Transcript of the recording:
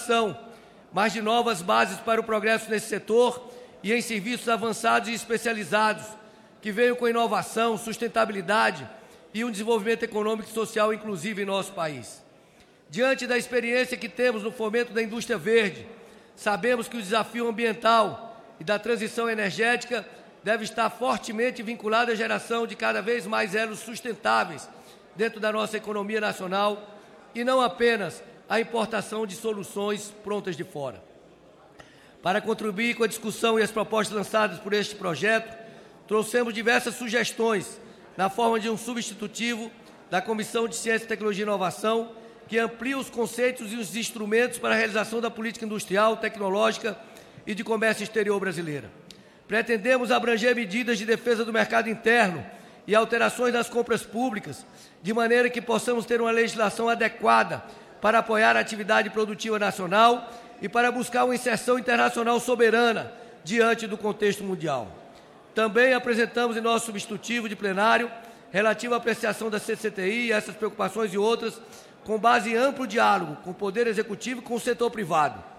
inovação, mas de novas bases para o progresso nesse setor e em serviços avançados e especializados, que venham com inovação, sustentabilidade e um desenvolvimento econômico e social inclusivo em nosso país. Diante da experiência que temos no fomento da indústria verde, sabemos que o desafio ambiental e da transição energética deve estar fortemente vinculado à geração de cada vez mais elos sustentáveis dentro da nossa economia nacional e não apenas a importação de soluções prontas de fora. Para contribuir com a discussão e as propostas lançadas por este projeto, trouxemos diversas sugestões na forma de um substitutivo da Comissão de Ciência, Tecnologia e Inovação, que amplia os conceitos e os instrumentos para a realização da política industrial, tecnológica e de comércio exterior brasileira. Pretendemos abranger medidas de defesa do mercado interno e alterações nas compras públicas, de maneira que possamos ter uma legislação adequada para apoiar a atividade produtiva nacional e para buscar uma inserção internacional soberana diante do contexto mundial. Também apresentamos em nosso substitutivo de plenário, relativo à apreciação da CCTI, essas preocupações e outras, com base em amplo diálogo com o Poder Executivo e com o setor privado.